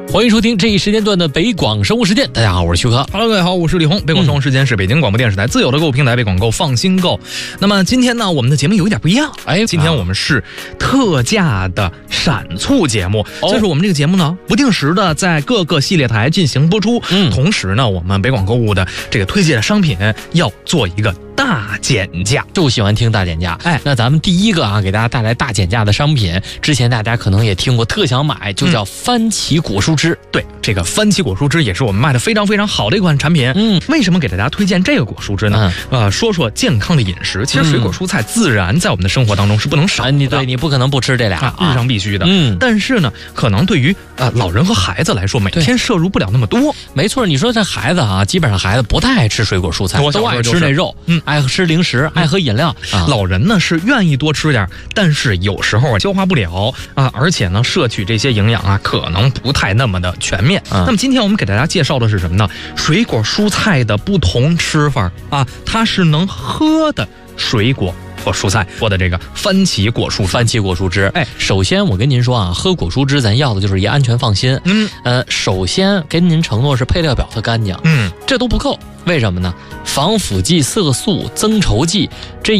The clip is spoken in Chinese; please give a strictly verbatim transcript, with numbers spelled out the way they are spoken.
欢迎收听这一时间段的北广生物时间。大家好，我是徐克。 Hello， 各位好，我是李红。北广生物时间是北京广播电视台自有的购物平台，北广购放心购。那么今天呢，我们的节目有一点不一样。哎，今天我们是特价的闪促节目，哦、就是我们这个节目呢，不定时的在各个系列台进行播出。嗯，同时呢，我们北广购物的这个推荐的商品要做一个大减价， 就喜欢听大减价。哎，那咱们第一个啊，给大家带来大减价的商品，之前大家可能也听过，特想买，就叫番茄果蔬汁。 嗯、对，这个番茄果蔬汁也是我们卖的非常非常好的一款产品。嗯，为什么给大家推荐这个果蔬汁呢？嗯、呃，说说健康的饮食。其实水果蔬菜自然在我们的生活当中是不能少的， 嗯、你对你不可能不吃这俩， 啊、日常必须的。嗯，但是呢，可能对于呃老人和孩子来说，每天摄入不了那么多。 没错，你说这孩子啊，基本上孩子不太爱吃水果蔬菜，都爱吃那肉，嗯，爱吃零食。爱喝饮料、 啊，老人呢是愿意多吃点，但是有时候啊消化不了啊，而且呢摄取这些营养啊可能不太那么的全面。嗯、那么今天我们给大家介绍的是什么呢？水果蔬菜的不同吃法啊，它是能喝的水果或蔬菜或的这个番茄果蔬番茄果蔬汁。哎，首先我跟您说啊，喝果蔬汁咱要的就是一安全放心。嗯，呃，首先跟您承诺是配料表特干净。嗯，这都不够，为什么呢？防腐剂、色素、增稠剂这